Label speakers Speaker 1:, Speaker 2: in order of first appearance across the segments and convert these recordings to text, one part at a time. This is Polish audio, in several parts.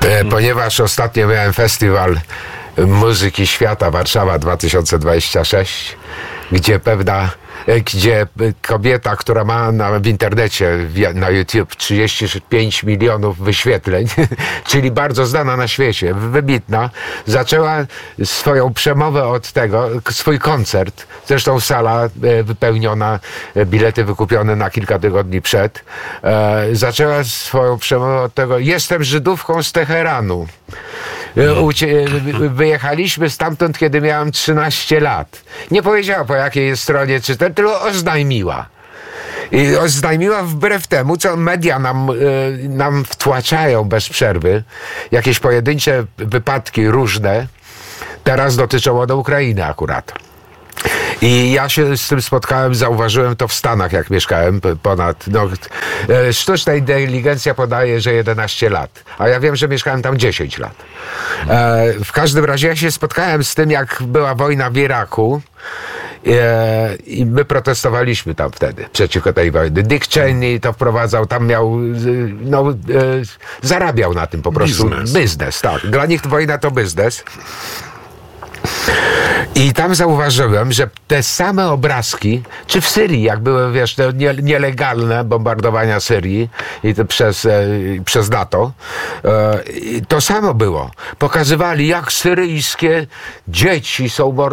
Speaker 1: Ponieważ ostatnio miałem festiwal muzyki świata Warszawa 2026, gdzie kobieta, która ma w internecie, na YouTube 35 milionów wyświetleń, czyli bardzo znana na świecie, wybitna, zaczęła swoją przemowę od tego, swój koncert, zresztą sala wypełniona, bilety wykupione na kilka tygodni przed, zaczęła swoją przemowę od tego: jestem Żydówką z Teheranu. Wyjechaliśmy stamtąd, kiedy miałam 13 lat. Nie powiedziała, po jakiej jest stronie czytać, tylko oznajmiła. I oznajmiła wbrew temu, co media nam wtłaczają bez przerwy. Jakieś pojedyncze wypadki różne. Teraz dotyczą one Ukrainy akurat. I ja się z tym spotkałem, zauważyłem to w Stanach, jak mieszkałem sztuczna inteligencja podaje, że 11 lat, a ja wiem, że mieszkałem tam 10 lat. W każdym razie ja się spotkałem z tym, jak była wojna w Iraku, i my protestowaliśmy tam wtedy przeciwko tej wojny. Dick Cheney to wprowadzał, tam miał, zarabiał na tym po prostu. Biznes, tak. Dla nich wojna to biznes. I tam zauważyłem, że te same obrazki, czy w Syrii, jak były, wiesz, nielegalne bombardowania Syrii i to przez NATO, to samo było. Pokazywali, jak syryjskie dzieci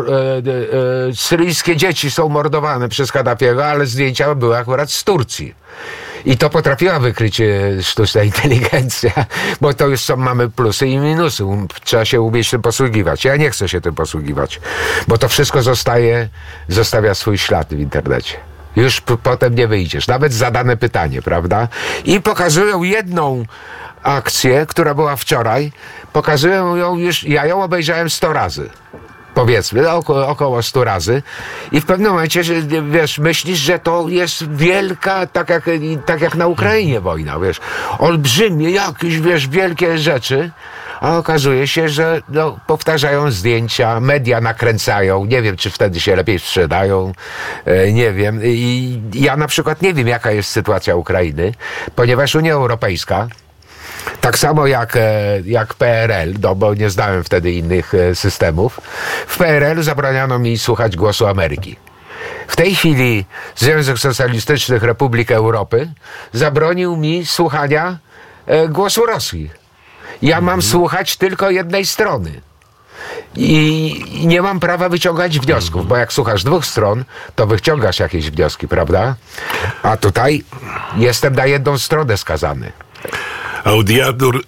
Speaker 1: są mordowane przez Kaddafiego, ale zdjęcia były akurat z Turcji. I to potrafiła wykryć sztuczna inteligencja, bo to już mamy plusy i minusy. Trzeba się umieć tym posługiwać. Ja nie chcę się tym posługiwać, bo to wszystko zostawia swój ślad w internecie. Już potem nie wyjdziesz. Nawet zadane pytanie, prawda? I pokazują jedną akcję, która była wczoraj. Pokazują ją już, ja ją obejrzałem 100 razy. Powiedzmy, około 100 razy. I w pewnym momencie, wiesz, myślisz, że to jest wielka, tak jak na Ukrainie wojna, wiesz, olbrzymie, jakieś, wiesz, wielkie rzeczy, a okazuje się, że powtarzają zdjęcia, media nakręcają, nie wiem, czy wtedy się lepiej sprzedają, nie wiem. I ja na przykład nie wiem, jaka jest sytuacja Ukrainy, ponieważ Unia Europejska, tak samo jak PRL, bo nie znałem wtedy innych systemów, w PRL zabraniano mi słuchać głosu Ameryki. W tej chwili Związek Socjalistycznych Republik Europy zabronił mi słuchania głosu Rosji. Ja mam słuchać tylko jednej strony. I nie mam prawa wyciągać wniosków, bo jak słuchasz dwóch stron, to wyciągasz jakieś wnioski, prawda? A tutaj jestem na jedną stronę skazany.
Speaker 2: Audiatur,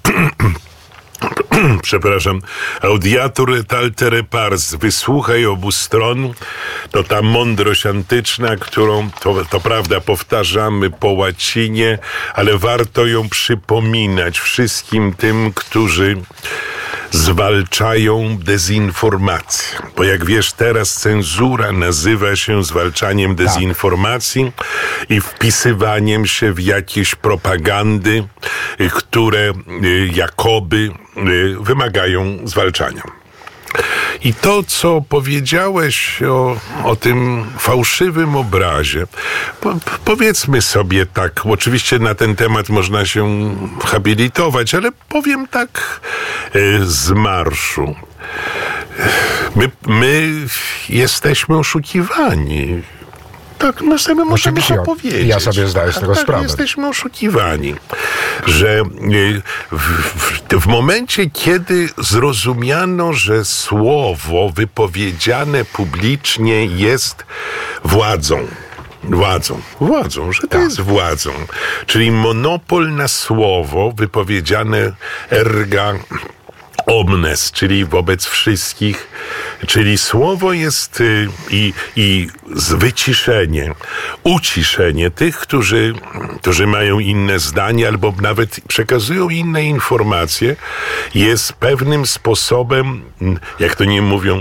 Speaker 2: audiatur et altere pars, wysłuchaj obu stron, to ta mądrość antyczna, którą to prawda powtarzamy po łacinie, ale warto ją przypominać wszystkim tym, którzy zwalczają dezinformację. Bo jak wiesz, teraz cenzura nazywa się zwalczaniem dezinformacji i wpisywaniem się w jakieś propagandy, które jakoby wymagają zwalczania. I to, co powiedziałeś o tym fałszywym obrazie, powiedzmy sobie tak, oczywiście na ten temat można się habilitować, ale powiem tak z marszu. My jesteśmy oszukiwani. Tak, my sobie możemy to powiedzieć.
Speaker 1: Ja sobie zdaję z tego sprawę.
Speaker 2: Jesteśmy oszukiwani, że w momencie, kiedy zrozumiano, że słowo wypowiedziane publicznie jest władzą, że to jest władzą, czyli monopol na słowo wypowiedziane erga omnes, czyli wobec wszystkich, czyli słowo jest i wyciszenie, uciszenie tych, którzy mają inne zdanie albo nawet przekazują inne informacje, jest pewnym sposobem, jak to nie mówią,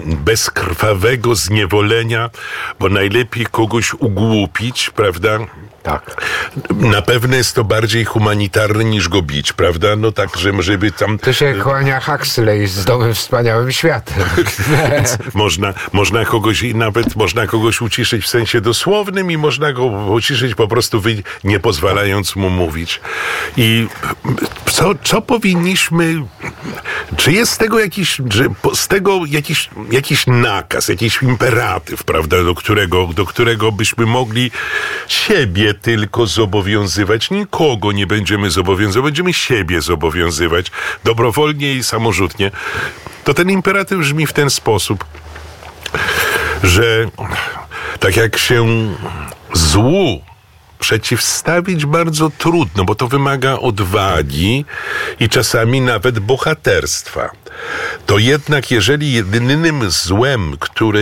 Speaker 2: bezkrwawego zniewolenia, bo najlepiej kogoś ugłupić, prawda,
Speaker 1: Tak.
Speaker 2: Na pewno jest to bardziej humanitarne niż go bić, prawda? No tak, żeby tam...
Speaker 1: To się kłania Huxley z Domem Wspaniałym Światem.
Speaker 2: Można kogoś uciszyć w sensie dosłownym i można go uciszyć po prostu nie pozwalając mu mówić. I co powinniśmy... Czy jest z tego jakiś nakaz, jakiś imperatyw, prawda, do którego byśmy mogli siebie tylko zobowiązywać. Nikogo nie będziemy zobowiązywać, będziemy siebie zobowiązywać dobrowolnie i samorzutnie. To ten imperatyw brzmi w ten sposób, że tak jak się złu przeciwstawić bardzo trudno, bo to wymaga odwagi i czasami nawet bohaterstwa. To jednak, jeżeli jedynym złem,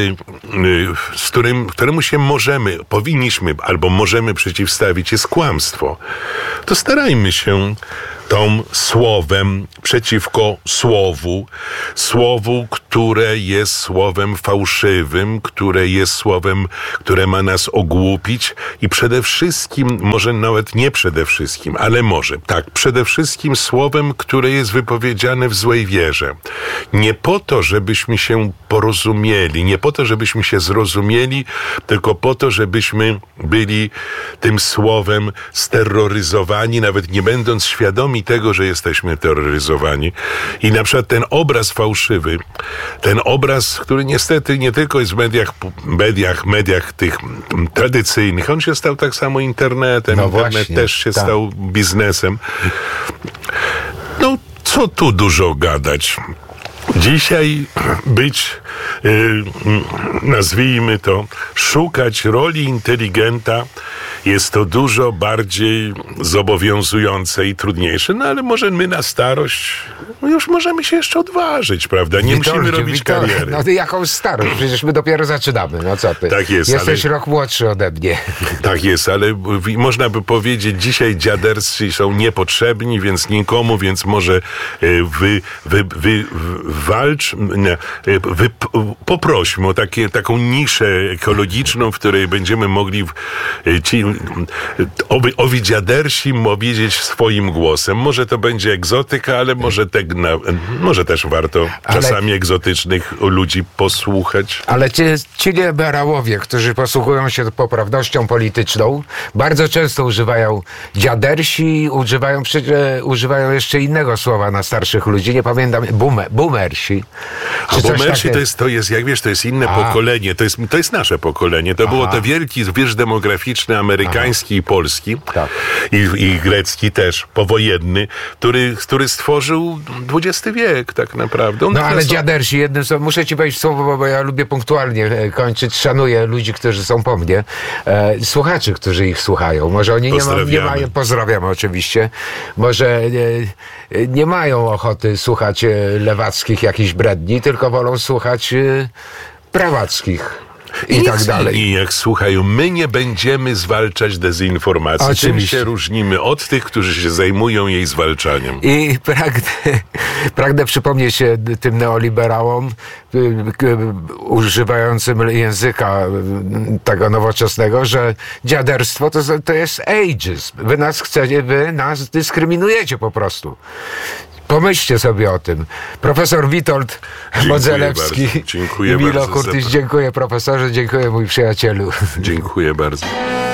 Speaker 2: któremu się powinniśmy albo możemy przeciwstawić, jest kłamstwo, to starajmy się słowem przeciwko słowu, które jest słowem fałszywym, które jest słowem, które ma nas ogłupić i przede wszystkim, może nawet nie przede wszystkim, ale przede wszystkim słowem, które jest wypowiedziane w złej wierze. Nie po to, żebyśmy się porozumieli, nie po to, żebyśmy się zrozumieli, tylko po to, żebyśmy byli tym słowem steroryzowani, nawet nie będąc świadomi tego, że jesteśmy terroryzowani. I na przykład ten obraz fałszywy, ten obraz, który niestety nie tylko jest w mediach tych tradycyjnych, on się stał tak samo internetem,
Speaker 1: no
Speaker 2: internet
Speaker 1: właśnie,
Speaker 2: też się stał biznesem. No, co tu dużo gadać? Dzisiaj nazwijmy to, szukać roli inteligenta jest to dużo bardziej zobowiązujące i trudniejsze, no ale może my na starość już możemy się jeszcze odważyć, prawda? Nie musimy robić kariery.
Speaker 1: No jaką starość? Przecież my dopiero zaczynamy, no co ty?
Speaker 2: Tak jest.
Speaker 1: Jesteś rok młodszy ode mnie.
Speaker 2: Tak jest, ale można by powiedzieć, dzisiaj dziaderscy są niepotrzebni, więc nikomu, więc może poprośmy o taką niszę ekologiczną, w której będziemy mogli owi dziadersi powiedzieć swoim głosem. Może to będzie egzotyka, ale może też warto czasami egzotycznych ludzi posłuchać.
Speaker 1: Ale ci liberałowie, którzy posługują się poprawnością polityczną, bardzo często używają dziadersi, używają jeszcze innego słowa na starszych ludzi, nie pamiętam, boomersi.
Speaker 2: A boomersi to jest, jak wiesz, to jest inne pokolenie, to jest nasze pokolenie. To było to wielki wiersz demograficzny amerykański i polski, tak. I grecki też, powojenny, który stworzył XX wiek tak naprawdę.
Speaker 1: No ale dziadersi, jednym słowem, muszę ci wejść w słowo, bo ja lubię punktualnie kończyć, szanuję ludzi, którzy są po mnie, słuchaczy, którzy ich słuchają. Może oni nie mają, pozdrawiam oczywiście, może nie mają ochoty słuchać lewackich jakichś bredni, tylko wolą słuchać prawackich. I tak dalej.
Speaker 2: I jak słuchają, my nie będziemy zwalczać dezinformacji. Oczywiście. Czym się różnimy od tych, którzy się zajmują jej zwalczaniem.
Speaker 1: I pragnę przypomnieć tym neoliberałom używającym języka tego nowoczesnego, że dziaderstwo to jest ageism. Wy nas dyskryminujecie po prostu. Pomyślcie sobie o tym. Profesor Witold Modzelewski i Milo Kurtyś. Dziękuję profesorze, dziękuję mój przyjacielu.
Speaker 2: Dziękuję bardzo.